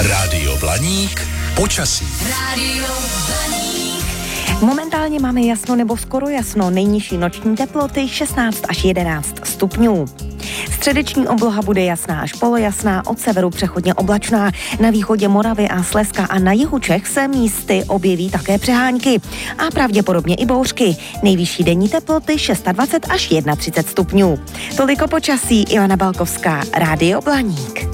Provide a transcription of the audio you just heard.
Rádio Blaník, počasí. Rádio Blaník. Momentálně máme jasno nebo skoro jasno, nejnižší noční teploty 16 až 11 stupňů. Středeční obloha bude jasná až polojasná, od severu přechodně oblačná. Na východě Moravy a Slezska a na jihu Čech se místy objeví také přehánky a pravděpodobně i bouřky. Nejvyšší denní teploty 26 až 31 stupňů. Toliko počasí, Ivana Balkovská, Rádio Blaník.